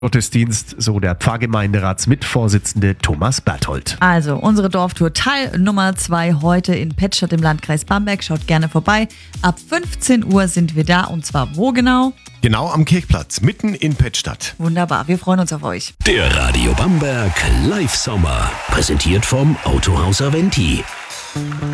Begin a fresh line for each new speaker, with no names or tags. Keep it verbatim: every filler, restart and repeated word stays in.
Gottesdienst, so der Pfarrgemeinderatsmitvorsitzende Thomas Berthold.
Also unsere Dorftour Teil Nummer zwei heute in Pettstadt im Landkreis Bamberg. Schaut gerne vorbei. Ab fünfzehn Uhr sind wir da, und zwar wo genau?
Genau am Kirchplatz, mitten in Pettstadt.
Wunderbar, wir freuen uns auf euch.
Der Radio Bamberg Live Sommer, präsentiert vom Autohaus Aventi.